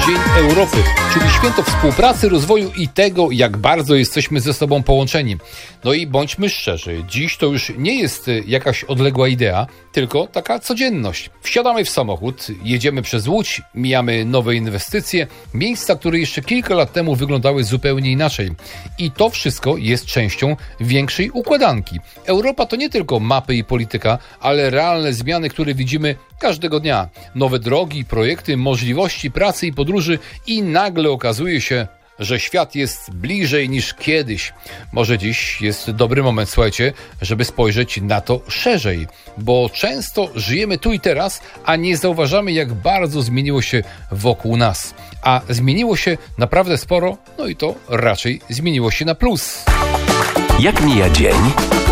Dzień Europy, czyli święto współpracy, rozwoju i tego, jak bardzo jesteśmy ze sobą połączeni. No i bądźmy szczerzy, dziś to już nie jest jakaś odległa idea, tylko taka codzienność. Wsiadamy w samochód, jedziemy przez Łódź, mijamy nowe inwestycje, miejsca, które jeszcze kilka lat temu wyglądały zupełnie inaczej. I to wszystko jest częścią większej układanki. Europa to nie tylko mapy i polityka, ale realne zmiany, które widzimy każdego dnia. Nowe drogi, projekty, możliwości pracy i podróży i nagle okazuje się, że świat jest bliżej niż kiedyś. Może dziś jest dobry moment, słuchajcie, żeby spojrzeć na to szerzej, bo często żyjemy tu i teraz, a nie zauważamy, jak bardzo zmieniło się wokół nas. A zmieniło się naprawdę sporo, no i to raczej zmieniło się na plus. Jak mija dzień?